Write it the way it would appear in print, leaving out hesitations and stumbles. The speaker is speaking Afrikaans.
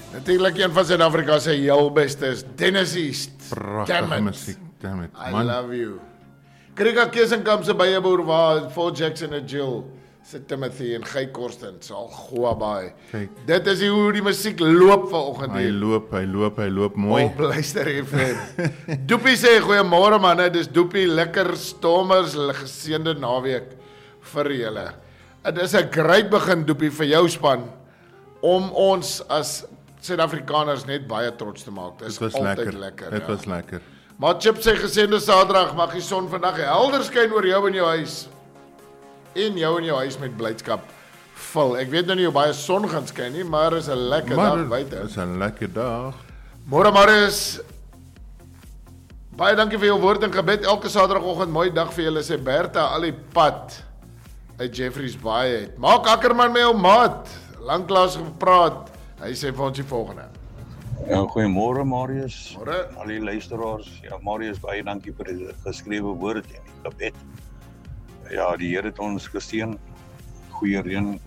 Natuurlik een van Suid-Afrika se heel beste is Dennis East. Pragtige musiek, damn it. I Man, love you. Krika Kesenkamp se byeboer waar Paul Jackson en Jill se Timothy en Guy Korsten sal Goabaai. Kyk. Dit is hoe die musiek loop vanoggend hy hier. loop mooi. Op Luister FM. Doopie sê goeiemôre manne, dis Doopie, lekker stormers, geseënde naweek vir julle. Dit is 'n great begin Doopie vir jou span om ons as Suid-Afrikaners net baie trots te maak. Dit is altyd lekker. Dit was lekker. Maar Chip sê geseënde Saterdag, mag die son vandag helder skyn oor jou en jou huis. En jou huis met blydskap vul. Ek weet nou nie hoe baie son gaan skyn nie, maar is 'n lekker dag buite. Dit is 'n lekker dag. Môre Marius. Baie dankie vir jou woord en gebed. Elke Saterdagoggend mooi dag vir julle sê Bertha al die pad uit Jeffreys Bay het. Maak Akkerman met jou maat. Lanklaas gepraat. Hy sê vir ons die volgende. Ja, goeiemôre Marius. Môre. Al die luisteraars. Ja, Marius, baie dankie vir die geskrewe woord en die gebed. Ja, die Here het ons geseën. Goeie reën